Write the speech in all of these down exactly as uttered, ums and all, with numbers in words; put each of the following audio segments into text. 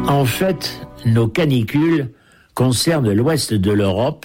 En fait, nos canicules concernent l'ouest de l'Europe,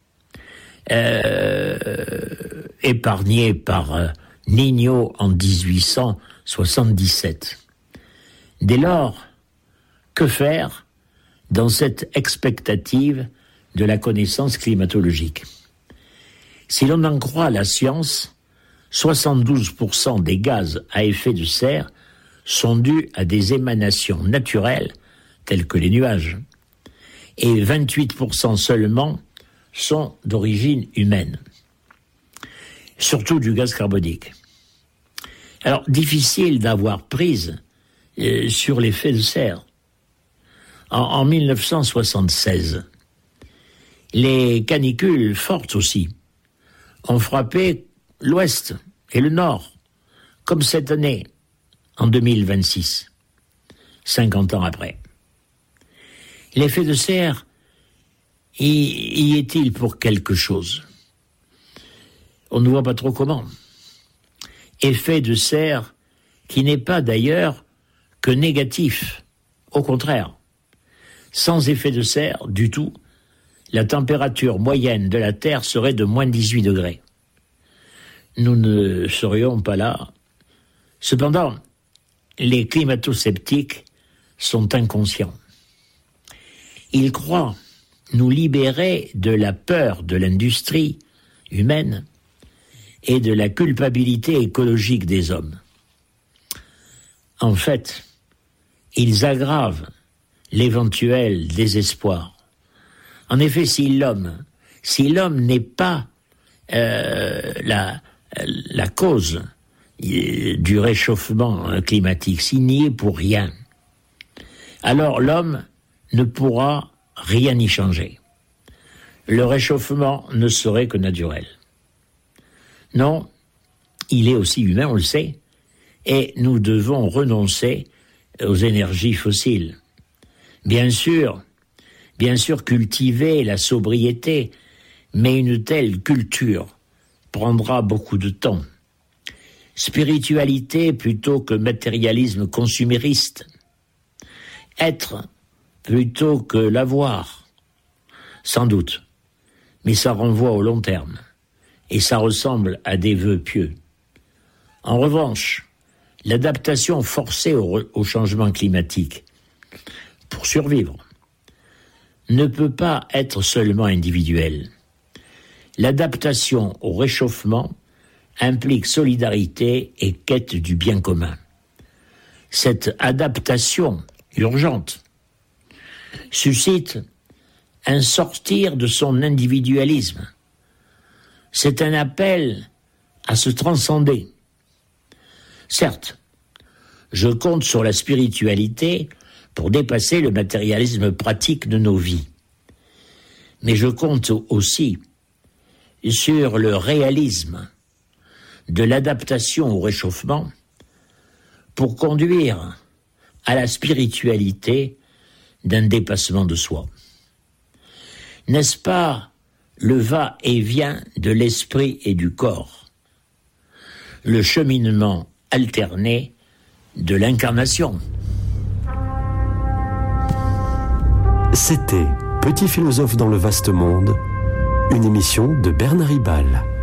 euh, épargné par euh, Niño en dix-huit cent soixante-dix-sept. Dès lors, que faire dans cette expectative de la connaissance climatologique? Si l'on en croit la science, soixante-douze pour cent des gaz à effet de serre sont dus à des émanations naturelles, telles que les nuages, et vingt-huit pour cent seulement sont d'origine humaine, surtout du gaz carbonique. Alors, difficile d'avoir prise euh, sur l'effet de serre. En, en mille neuf cent soixante-seize, les canicules fortes aussi ont frappé l'ouest et le nord, comme cette année, en deux mille vingt-six, cinquante ans après. L'effet de serre, y, y est-il pour quelque chose? On ne voit pas trop comment. Effet de serre qui n'est pas d'ailleurs que négatif. Au contraire, sans effet de serre du tout, la température moyenne de la Terre serait de moins dix-huit degrés. Nous ne serions pas là. Cependant, les climato-sceptiques sont inconscients. Ils croient nous libérer de la peur de l'industrie humaine et de la culpabilité écologique des hommes. En fait, ils aggravent l'éventuel désespoir. En effet, si l'homme, si l'homme n'est pas euh, la, la cause du réchauffement climatique, s'il n'y est pour rien, alors l'homme ne pourra rien y changer. Le réchauffement ne serait que naturel. Non, il est aussi humain, on le sait, et nous devons renoncer aux énergies fossiles. Bien sûr, bien sûr cultiver la sobriété, mais une telle culture prendra beaucoup de temps. Spiritualité plutôt que matérialisme consumériste. Être plutôt que l'avoir. Sans doute. Mais ça renvoie au long terme. Et ça ressemble à des vœux pieux. En revanche, l'adaptation forcée au, au changement climatique, pour survivre, ne peut pas être seulement individuelle. L'adaptation au réchauffement implique solidarité et quête du bien commun. Cette adaptation urgente suscite un sortir de son individualisme. C'est un appel à se transcender. Certes, je compte sur la spiritualité pour dépasser le matérialisme pratique de nos vies. Mais je compte aussi sur le réalisme de l'adaptation au réchauffement pour conduire à la spiritualité d'un dépassement de soi. N'est-ce pas le va-et-vient de l'esprit et du corps, le cheminement alterné de l'incarnation? C'était Petit philosophe dans le vaste monde, une émission de Bernard Ribal.